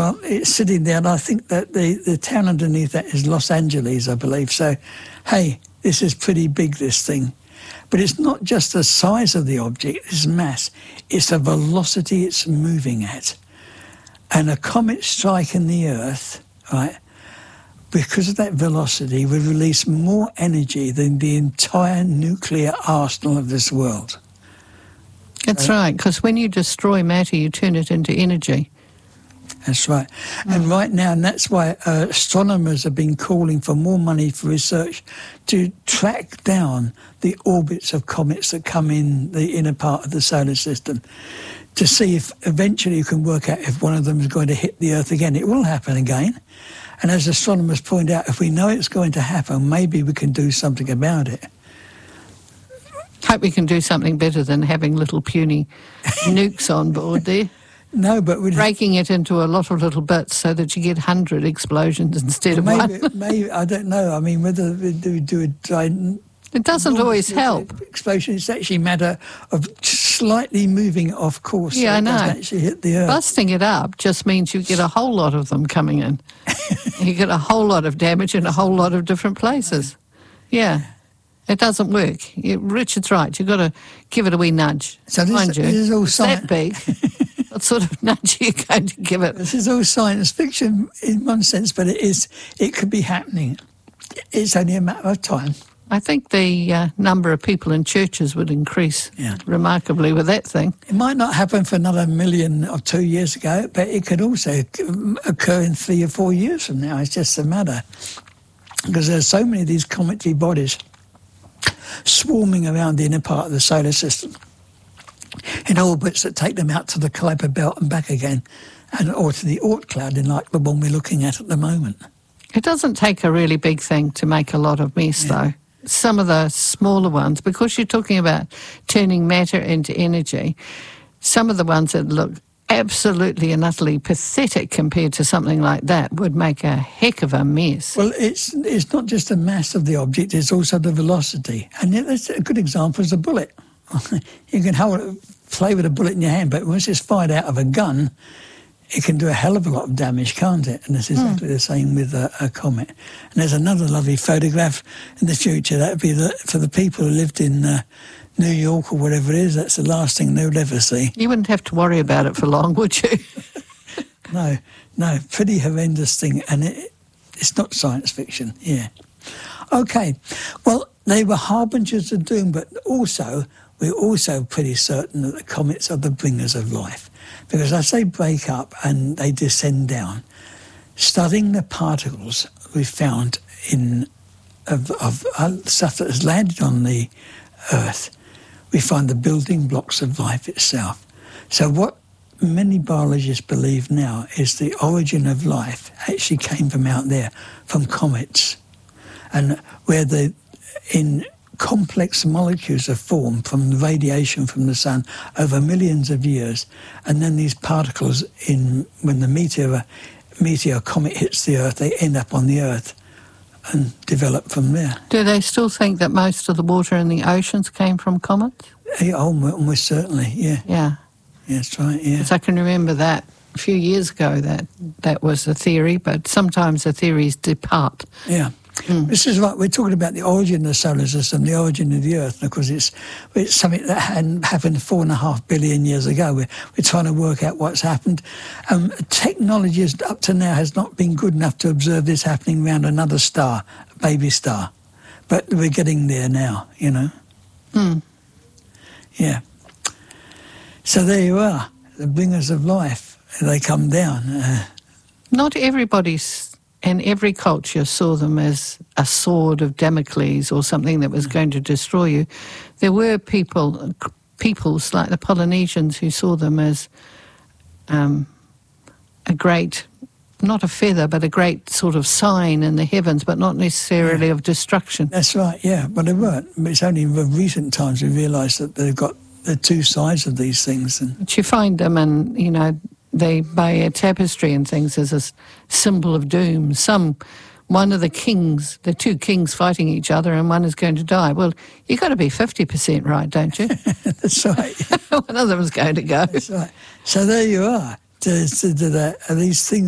Well, it's sitting there, and I think that the town underneath that is Los Angeles, I believe. So, hey, this is pretty big, this thing. But it's not just the size of the object, its mass, it's the velocity it's moving at. And a comet striking the Earth, right, because of that velocity, would release more energy than the entire nuclear arsenal of this world. That's right, because when you destroy matter, you turn it into energy. That's right. And right now, and that's why astronomers have been calling for more money for research to track down the orbits of comets that come in the inner part of the solar system, to see if eventually you can work out if one of them is going to hit the Earth again. It will happen again. And as astronomers point out, if we know it's going to happen, maybe we can do something about it. Hope we can do something better than having little puny nukes on board there. No, but we'd breaking it into a lot of little bits so that you get 100 explosions instead of one. Maybe, I don't know. I mean, whether we do a giant... It doesn't always help. Explosion, it's actually a matter of slightly moving off course. Yeah, so I know. It doesn't actually hit the Earth. Busting it up just means you get a whole lot of them coming in. You get a whole lot of damage in a whole lot of different places. Yeah. It doesn't work. Richard's right. You've got to give it a wee nudge. So this is all that big. What sort of nudge are you going to give it? This is all science fiction in one sense, but it could be happening. It's only a matter of time. I think the number of people in churches would increase remarkably with that thing. It might not happen for another 1 million or 2 years ago, but it could also occur in 3 or 4 years from now. It's just a matter. Because there's so many of these cometary bodies swarming around the inner part of the solar system in orbits that take them out to the Kuiper Belt and back again, or to the Oort cloud, like the one we're looking at the moment. It doesn't take a really big thing to make a lot of mess, though. Some of the smaller ones, because you're talking about turning matter into energy, some of the ones that look absolutely and utterly pathetic compared to something like that would make a heck of a mess. Well, it's not just the mass of the object, it's also the velocity. And that's a good example is a bullet. You can play with a bullet in your hand, but once it's fired out of a gun, it can do a hell of a lot of damage, can't it? And it's exactly the same with a comet. And there's another lovely photograph in the future. That would be for the people who lived in New York or whatever it is. That's the last thing they would ever see. You wouldn't have to worry about it for long, would you? No, pretty horrendous thing. And it's not science fiction, yeah. Okay, well, they were harbingers of doom, but we're also pretty certain that the comets are the bringers of life. Because as they break up and they descend down, studying the particles we found of stuff that has landed on the Earth, we find the building blocks of life itself. So what many biologists believe now is the origin of life actually came from out there, from comets, and where in complex molecules are formed from the radiation from the sun over millions of years, and then these particles, when the meteor comet hits the Earth, they end up on the Earth and develop from there. Do they still think that most of the water in the oceans came from comets? Almost certainly, yeah. Yeah. That's right, yeah. Because I can remember that a few years ago that was a theory, but sometimes the theories depart. Yeah. This is right. We're talking about the origin of the solar system, the origin of the Earth, because it's something that hadn't happened 4.5 billion years ago. We're trying to work out what's happened. Technology up to now has not been good enough to observe this happening around another star, a baby star. But we're getting there now, you know. Yeah. So there you are, the bringers of life. They come down. Not everybody's... And every culture saw them as a sword of Damocles or something that was going to destroy you. There were peoples like the Polynesians who saw them as a great, not a feather, but a great sort of sign in the heavens, but not necessarily of destruction. That's right, yeah, but they weren't. It's only in recent times we realised that they've got the two sides of these things. But you find them and, you know, they buy a tapestry and things as a symbol of doom. One of the kings, the two kings fighting each other, and one is going to die. Well, you've got to be 50% right, don't you? That's right. One of them is going to go. That's right. So there you are. These things